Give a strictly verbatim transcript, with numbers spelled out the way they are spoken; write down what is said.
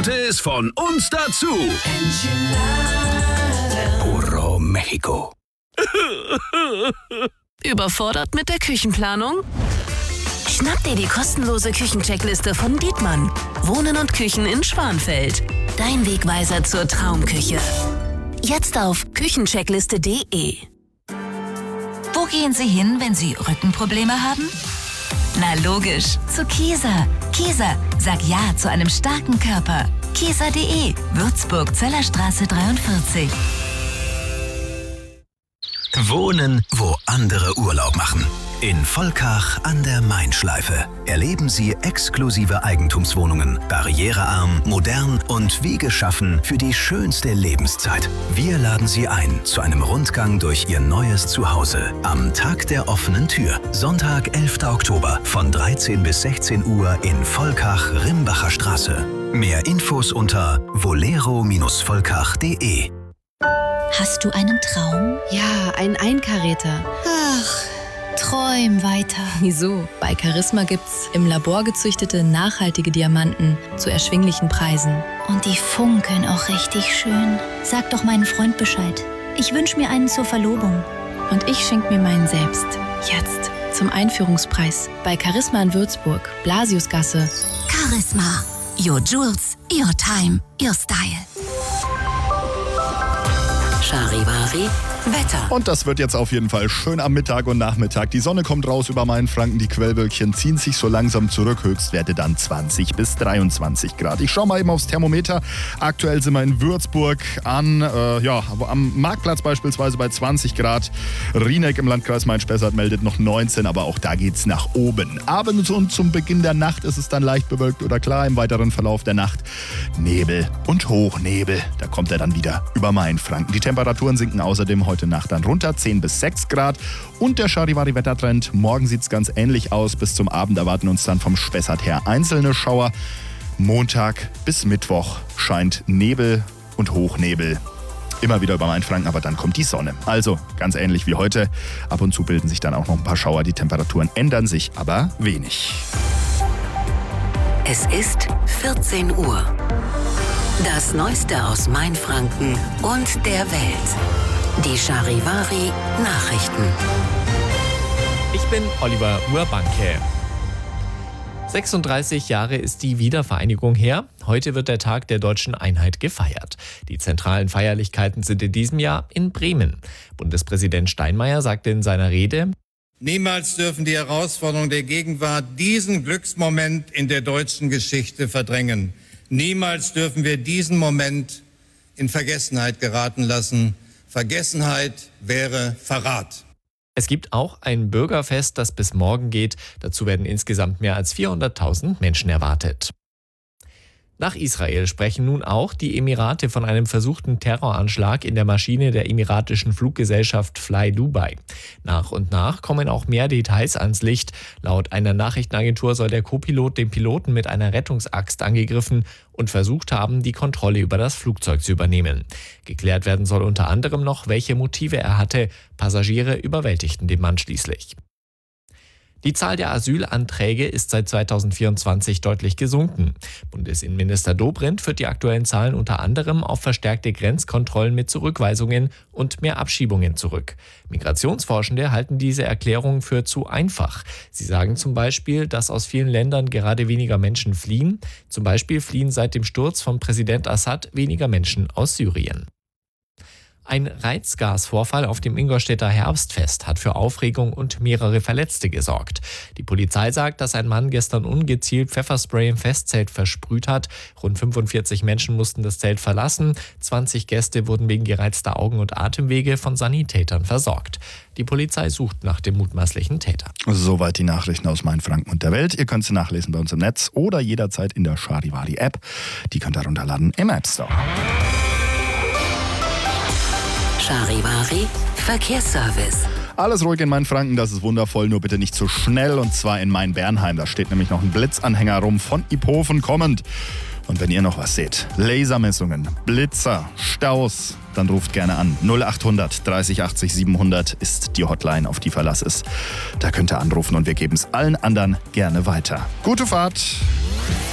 Enchiladas von uns dazu. Puro Mexico. Überfordert mit der Küchenplanung? Schnapp dir die kostenlose Küchencheckliste von Dietmann. Wohnen und Küchen in Schwanfeld. Dein Wegweiser zur Traumküche. Jetzt auf küchencheckliste punkt de. Wo gehen Sie hin, wenn Sie Rückenprobleme haben? Na logisch, zu Kieser. Kieser, sag Ja zu einem starken Körper. Kieser punkt de, Würzburg, Zöllerstraße dreiundvierzig. Wohnen, wo andere Urlaub machen. In Volkach an der Main-Schleife erleben Sie exklusive Eigentumswohnungen, barrierearm, modern und wie geschaffen für die schönste Lebenszeit. Wir laden Sie ein zu einem Rundgang durch Ihr neues Zuhause am Tag der offenen Tür. Sonntag, elfter Oktober von dreizehn bis sechzehn Uhr in Volkach-Rimbacher Straße. Mehr Infos unter volero Volkach punkt de. Hast du einen Traum? Ja, ein Einkaräter. Ach, träum weiter. Wieso? Bei Charisma gibt's im Labor gezüchtete, nachhaltige Diamanten zu erschwinglichen Preisen. Und die funkeln auch richtig schön. Sag doch meinen Freund Bescheid. Ich wünsche mir einen zur Verlobung. Und ich schenk mir meinen selbst. Jetzt. Zum Einführungspreis. Bei Charisma in Würzburg. Blasiusgasse. Charisma. Your Jewels, your time, your style. Charivari, Wetter. Und das wird jetzt auf jeden Fall schön am Mittag und Nachmittag. Die Sonne kommt raus über Mainfranken, die Quellwölkchen ziehen sich so langsam zurück. Höchstwerte dann zwanzig bis dreiundzwanzig Grad. Ich schaue mal eben aufs Thermometer. Aktuell sind wir in Würzburg an, äh, ja, am Marktplatz beispielsweise bei zwanzig Grad. Rieneck im Landkreis Main-Spessart meldet noch neunzehn, aber auch da geht's nach oben. Abends und zum Beginn der Nacht ist es dann leicht bewölkt oder klar. Im weiteren Verlauf der Nacht Nebel und Hochnebel. Da kommt er dann wieder über Mainfranken. Die Temperaturen sinken außerdem heute Nacht dann runter, zehn bis sechs Grad. Und der Charivari-Wettertrend, morgen sieht es ganz ähnlich aus. Bis zum Abend erwarten uns dann vom Spessart her einzelne Schauer. Montag bis Mittwoch scheint Nebel und Hochnebel. Immer wieder über Mainfranken, aber dann kommt die Sonne. Also ganz ähnlich wie heute. Ab und zu bilden sich dann auch noch ein paar Schauer. Die Temperaturen ändern sich aber wenig. Es ist vierzehn Uhr. Das Neueste aus Mainfranken und der Welt. Die Charivari Nachrichten. Ich bin Oliver Urbanke. sechsunddreißig Jahre ist die Wiedervereinigung her. Heute wird der Tag der deutschen Einheit gefeiert. Die zentralen Feierlichkeiten sind in diesem Jahr in Bremen. Bundespräsident Steinmeier sagte in seiner Rede: Niemals dürfen die Herausforderungen der Gegenwart diesen Glücksmoment in der deutschen Geschichte verdrängen. Niemals dürfen wir diesen Moment in Vergessenheit geraten lassen. Vergessenheit wäre Verrat. Es gibt auch ein Bürgerfest, das bis morgen geht. Dazu werden insgesamt mehr als vierhunderttausend Menschen erwartet. Nach Israel sprechen nun auch die Emirate von einem versuchten Terroranschlag in der Maschine der emiratischen Fluggesellschaft Fly Dubai. Nach und nach kommen auch mehr Details ans Licht. Laut einer Nachrichtenagentur soll der Co-Pilot den Piloten mit einer Rettungsaxt angegriffen und versucht haben, die Kontrolle über das Flugzeug zu übernehmen. Geklärt werden soll unter anderem noch, welche Motive er hatte. Passagiere überwältigten den Mann schließlich. Die Zahl der Asylanträge ist seit zweitausendvierundzwanzig deutlich gesunken. Bundesinnenminister Dobrindt führt die aktuellen Zahlen unter anderem auf verstärkte Grenzkontrollen mit Zurückweisungen und mehr Abschiebungen zurück. Migrationsforschende halten diese Erklärung für zu einfach. Sie sagen zum Beispiel, dass aus vielen Ländern gerade weniger Menschen fliehen. Zum Beispiel fliehen seit dem Sturz von Präsident Assad weniger Menschen aus Syrien. Ein Reizgasvorfall auf dem Ingolstädter Herbstfest hat für Aufregung und mehrere Verletzte gesorgt. Die Polizei sagt, dass ein Mann gestern ungezielt Pfefferspray im Festzelt versprüht hat. Rund fünfundvierzig Menschen mussten das Zelt verlassen. zwanzig Gäste wurden wegen gereizter Augen- und Atemwege von Sanitätern versorgt. Die Polizei sucht nach dem mutmaßlichen Täter. Soweit die Nachrichten aus Mainfranken und der Welt. Ihr könnt sie nachlesen bei uns im Netz oder jederzeit in der Charivari-App. Die könnt ihr herunterladen im App Store. Charivari Verkehrsservice. Alles ruhig in Mainfranken, das ist wundervoll, nur bitte nicht zu schnell. Und zwar in Main-Bernheim, da steht nämlich noch ein Blitzanhänger rum, von Iphofen kommend. Und wenn ihr noch was seht, Lasermessungen, Blitzer, Staus, dann ruft gerne an. null achthundert dreißig achtzig siebenhundert ist die Hotline, auf die Verlass ist. Da könnt ihr anrufen und wir geben es allen anderen gerne weiter. Gute Fahrt!